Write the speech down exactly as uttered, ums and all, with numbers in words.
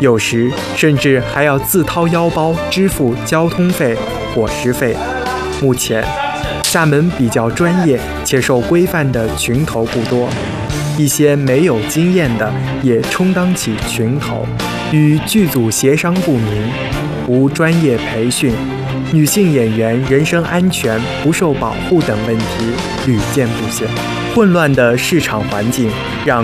有时甚至还要自掏腰包支付交通费、伙食费。目前，厦门比较专业且受规范的群头不多，一些没有经验的也充当起群头，与剧组协商不明，无专业培训，女性演员人身安全不受保护等问题屡见不鲜。混乱的市场环境让